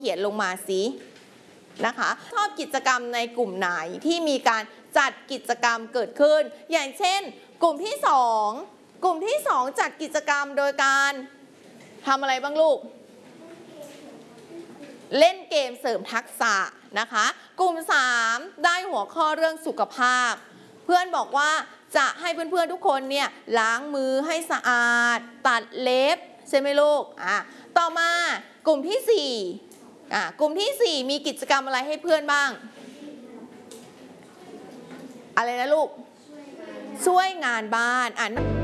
เขียนลงมาสินะคะชอบกิจกรรมในกลุ่มไหนที่มีการจัดกิจกรรมเกิดขึ้นอย่างเช่นกลุ่มที่2จัดกิจกรรมโดยการทำอะไรบ้างลูกเล่นเกมเสริมทักษะนะคะกลุ่ม3ได้หัวข้อเรื่องสุขภาพเพื่อนบอกว่าจะให้เพื่อนๆทุกคนเนี่ยล้างมือให้สะอาดตัดเล็บใช่ไหมลูกต่อมากลุ่มที่4กลุ่มที่4มีกิจกรรมอะไรให้เพื่อนบ้างอะไรนะลูกช่วยงานบ้าน